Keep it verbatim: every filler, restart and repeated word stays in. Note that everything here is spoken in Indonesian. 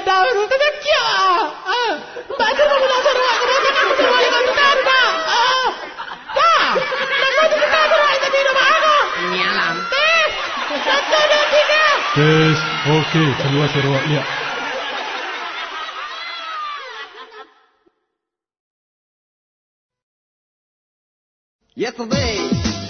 daun kecil. Ah, Mbak Suruh pulang seruak kemudian aku seruak dengan tukar, Mbak. Ah, Mbak, aku itu kita seruak itu di rumah aku. Nyalam. Tes, satu dua tiga. Tes, oke, seruak-seruak ya. Yesterday